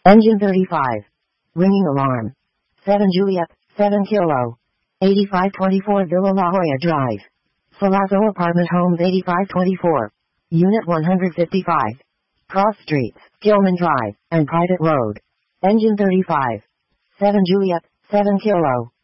Engine 35. Ringing alarm. 7 Juliet, 7 Kilo. 8524 Villa La Jolla Drive. Palazzo Apartment Homes 8524. Unit 155. Cross Streets, Gilman Drive, and Private Road. Engine 35. 7 Juliet, 7 Kilo.